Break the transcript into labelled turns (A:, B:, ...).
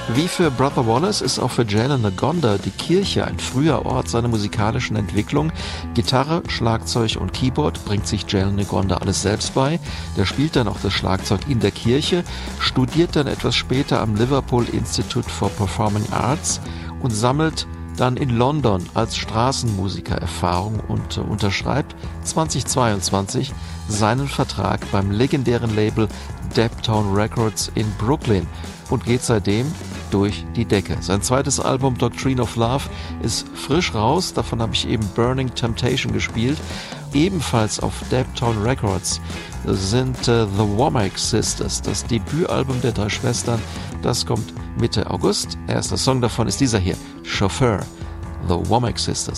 A: Wie für Brother Wallace ist auch für Jalen Ngonda die Kirche ein früher Ort seiner musikalischen Entwicklung. Gitarre, Schlagzeug und Keyboard bringt sich Jalen Ngonda alles selbst bei. Der spielt dann auch das Schlagzeug in der Kirche, studiert dann etwas später am Liverpool Institute for Performing Arts und sammelt dann in London als Straßenmusiker Erfahrung und unterschreibt 2022 seinen Vertrag beim legendären Label Daptown Records in Brooklyn und geht seitdem durch die Decke. Sein zweites Album Doctrine of Love ist frisch raus, davon habe ich eben Burning Temptation gespielt. Ebenfalls auf Daptown Records sind The Womack Sisters, das Debütalbum der drei Schwestern. Das kommt Mitte August. Erster Song davon ist dieser hier, Chauffeur, The Womack Sisters.